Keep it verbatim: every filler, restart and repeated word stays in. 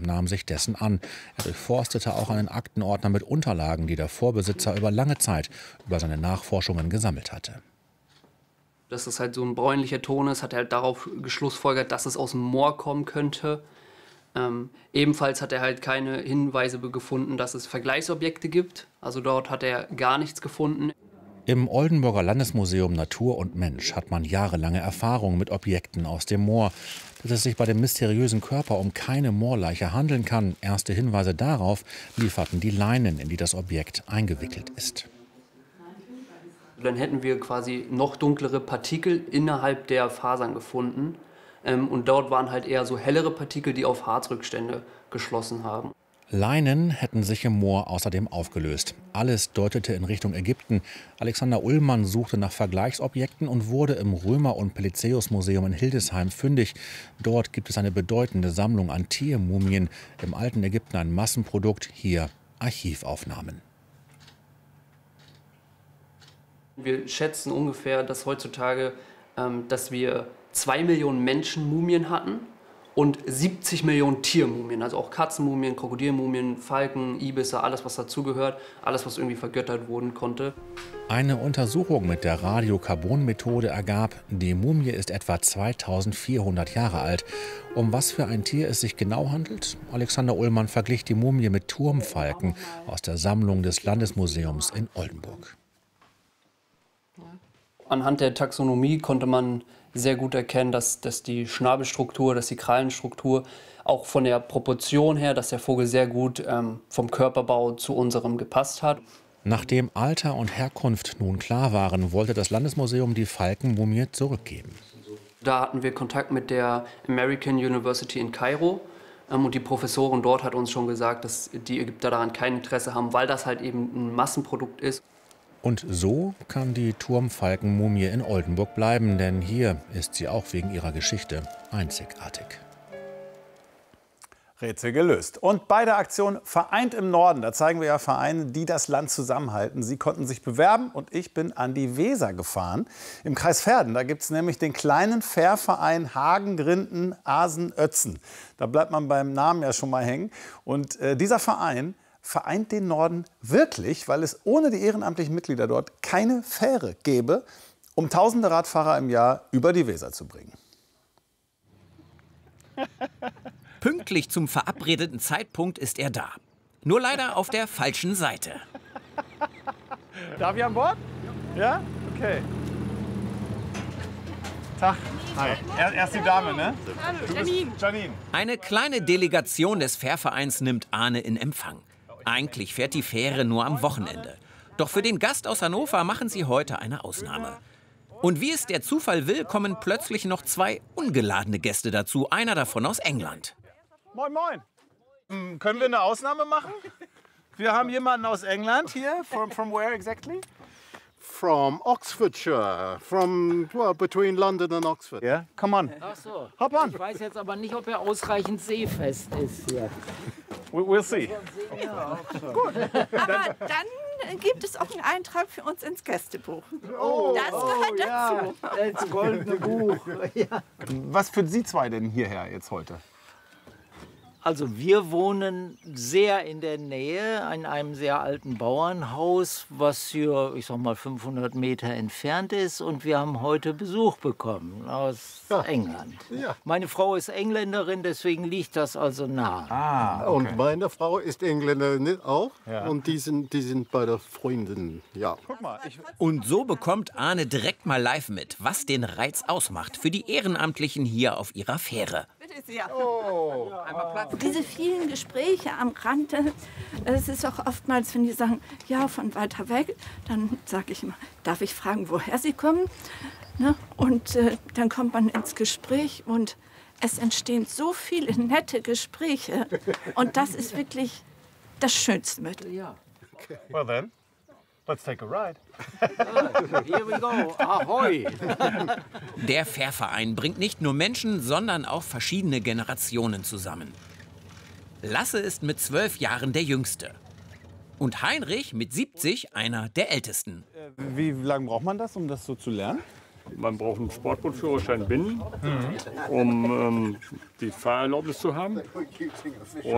nahm sich dessen an. Er durchforstete auch einen Aktenordner mit Unterlagen, die der Vorbesitzer über lange Zeit über seine Nachforschungen gesammelt hatte. Dass es halt so ein bräunlicher Ton ist, hat er halt darauf geschlussfolgert, dass es aus dem Moor kommen könnte. Ähm, ebenfalls hat er halt keine Hinweise gefunden, dass es Vergleichsobjekte gibt. Also dort hat er gar nichts gefunden. Im Oldenburger Landesmuseum Natur und Mensch hat man jahrelange Erfahrung mit Objekten aus dem Moor. Dass es sich bei dem mysteriösen Körper um keine Moorleiche handeln kann, erste Hinweise darauf lieferten die Leinen, in die das Objekt eingewickelt ist. Dann hätten wir quasi noch dunklere Partikel innerhalb der Fasern gefunden. Ähm, und dort waren halt eher so hellere Partikel, die auf Harzrückstände geschlossen haben. Leinen hätten sich im Moor außerdem aufgelöst. Alles deutete in Richtung Ägypten. Alexander Ullmann suchte nach Vergleichsobjekten und wurde im Römer- und Pelizaeus-Museum in Hildesheim fündig. Dort gibt es eine bedeutende Sammlung an Tiermumien. Im alten Ägypten ein Massenprodukt, hier Archivaufnahmen. Wir schätzen ungefähr, dass heutzutage, ähm, dass wir zwei Millionen Menschenmumien hatten und siebzig Millionen Tiermumien, also auch Katzenmumien, Krokodilmumien, Falken, Ibisse, alles was dazugehört, alles was irgendwie vergöttert wurden konnte. Eine Untersuchung mit der Radiokarbon-Methode ergab, die Mumie ist etwa zweitausendvierhundert Jahre alt. Um was für ein Tier es sich genau handelt? Alexander Ullmann verglich die Mumie mit Turmfalken aus der Sammlung des Landesmuseums in Oldenburg. Anhand der Taxonomie konnte man sehr gut erkennen, dass, dass die Schnabelstruktur, dass die Krallenstruktur auch von der Proportion her, dass der Vogel sehr gut ähm, vom Körperbau zu unserem gepasst hat. Nachdem Alter und Herkunft nun klar waren, wollte das Landesmuseum die Falkenmumie zurückgeben. Da hatten wir Kontakt mit der American University in Kairo. Ähm, und die Professorin dort hat uns schon gesagt, dass die Ägypter daran kein Interesse haben, weil das halt eben ein Massenprodukt ist. Und so kann die Turmfalkenmumie in Oldenburg bleiben, denn hier ist sie auch wegen ihrer Geschichte einzigartig. Rätsel gelöst. Und bei der Aktion Vereint im Norden, da zeigen wir ja Vereine, die das Land zusammenhalten. Sie konnten sich bewerben und ich bin an die Weser gefahren. Im Kreis Verden, da gibt es nämlich den kleinen Fährverein Hagen-Grinden-Asen-Ötzen. Da bleibt man beim Namen ja schon mal hängen. Und äh, dieser Verein vereint den Norden wirklich, weil es ohne die ehrenamtlichen Mitglieder dort keine Fähre gäbe, um tausende Radfahrer im Jahr über die Weser zu bringen. Pünktlich zum verabredeten Zeitpunkt ist er da. Nur leider auf der falschen Seite. Darf ich an Bord? Ja? Okay. Tag. Hi. Erst die Dame, ne? Hallo, Janine. Janine. Eine kleine Delegation des Fährvereins nimmt Arne in Empfang. Eigentlich fährt die Fähre nur am Wochenende. Doch für den Gast aus Hannover machen sie heute eine Ausnahme. Und wie es der Zufall will, kommen plötzlich noch zwei ungeladene Gäste dazu. Einer davon aus England. Moin, moin. Hm, können wir eine Ausnahme machen? Wir haben jemanden aus England hier. From, from where exactly? From Oxfordshire, from well, between London and Oxford. Yeah, come on. Ach so. Hop on. Ich weiß jetzt aber nicht, ob er ausreichend seefest ist hier. We, we'll see. Ja, gut. Aber dann gibt es auch einen Eintrag für uns ins Gästebuch. Oh, das gehört oh, dazu. Ja, das goldene Buch. Ja. Was führt Sie zwei denn hierher jetzt heute? Also wir wohnen sehr in der Nähe an einem sehr alten Bauernhaus, was hier, ich sag mal, fünfhundert Meter entfernt ist. Und wir haben heute Besuch bekommen aus Ja. England. Ja. Meine Frau ist Engländerin, deswegen liegt das also nah. Ah, okay. Und meine Frau ist Engländerin auch. Ja. Und die sind, die sind bei der Freundin. Ja. Guck mal, ich, Und so bekommt Arne direkt mal live mit, was den Reiz ausmacht für die Ehrenamtlichen hier auf ihrer Fähre. Bitte sehr. oh. Diese vielen Gespräche am Rande, es ist auch oftmals, wenn die sagen, ja, von weiter weg, dann sage ich immer, darf ich fragen, woher sie kommen? Ne? Und äh, dann kommt man ins Gespräch und es entstehen so viele nette Gespräche. Und das ist wirklich das Schönste mit. Ja. Well then, let's take a ride. Here we go. Ahoi. Der Fährverein bringt nicht nur Menschen, sondern auch verschiedene Generationen zusammen. Lasse ist mit zwölf Jahren der Jüngste. Und Heinrich mit siebzig einer der Ältesten. Wie lange braucht man das, um das so zu lernen? Man braucht einen Sportbootführerschein binnen, um ähm, die Fahrerlaubnis zu haben. Und